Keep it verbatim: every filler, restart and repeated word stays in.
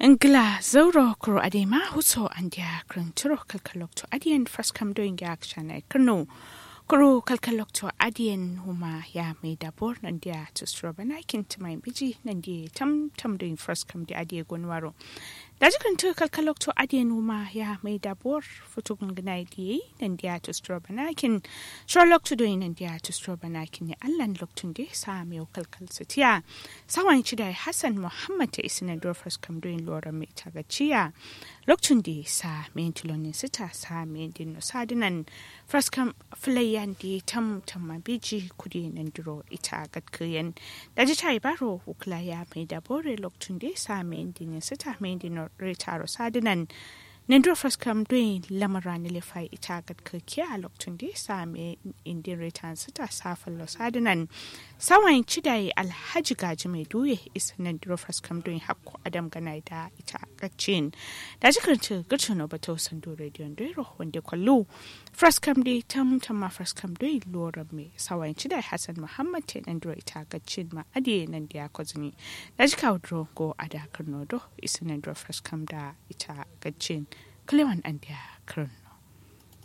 Ngla zauro kuro adema huso andia kranturo kalkalok to adien first come doing action at Kerno. Kuro kalkalok to adien huma ya me dabor nandia to strobana kin to my biji nandi tam tam doing first come the adie gonwaro. Dajikan to kalkalok to adien huma ya me dabor futugun gnaidi nandia to strobana kin sherlock to doing nandia to strobana kin allan loktunde sa me kalkal satia. Sawan chidai Hassan Muhammad ta isina do first come doing lora me tagachiya. Loktunde sa me tilonin sita sa me dinno sadinan first come flayan di tam tam biji kudi nandiro ita gatkiyen. Daji tai baro uklaya me dabore loktunde sa me dinno sita me dinno retaro sadinan Nendro first come doing lamarani lefai ita gatkiya loktunde sa me indin retan sita safallo sadinan sawan chidai alhaji gaji mai duye is nendro first come doing hakko adam ganai da ita gacin da jikarta gacin obato sando radio ndero wanda kwallo first come day tam tam ma first come doing lora me sawan chidai Hassan Muhammad te nendro ita gacin ma ade nan dia kozini da jikaw dro go ada karno do is nendro first come da ita gacin Klewan and their Kern.